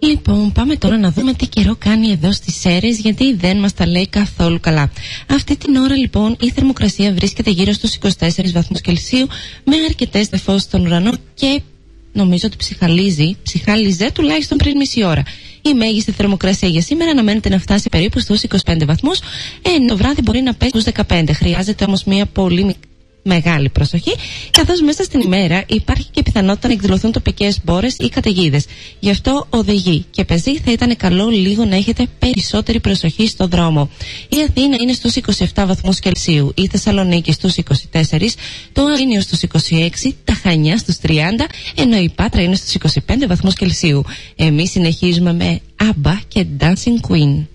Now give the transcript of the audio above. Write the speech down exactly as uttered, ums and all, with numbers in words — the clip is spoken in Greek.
Λοιπόν, πάμε τώρα να δούμε τι καιρό κάνει εδώ στις Σέρρες, γιατί δεν μας τα λέει καθόλου καλά. Αυτή την ώρα λοιπόν η θερμοκρασία βρίσκεται γύρω στους είκοσι τέσσερις βαθμούς Κελσίου, με αρκετές νεφώσεις στον ουρανό και νομίζω ότι ψυχαλίζει, ψυχάλιζε τουλάχιστον πριν μισή ώρα. Η μέγιστη θερμοκρασία για σήμερα αναμένεται να φτάσει περίπου στους είκοσι πέντε βαθμούς, ενώ το βράδυ μπορεί να πέσει στους δεκαπέντε. Χρειάζεται όμως μια πολύ μεγάλη προσοχή, καθώς μέσα στην ημέρα υπάρχει και πιθανότητα να εκδηλωθούν τοπικές μπόρες ή καταιγίδες. Γι' αυτό οδηγοί και πεζοί θα ήταν καλό λίγο να έχετε περισσότερη προσοχή στον δρόμο. Η Αθήνα είναι στους είκοσι επτά βαθμούς Κελσίου, η Θεσσαλονίκη στους είκοσι τέσσερις, το Αγρίνιο στους είκοσι έξι, τα Χανιά στους τριάντα, ενώ η Πάτρα είναι στους είκοσι πέντε βαθμούς Κελσίου. Εμείς συνεχίζουμε με Άμπα και Dancing Queen.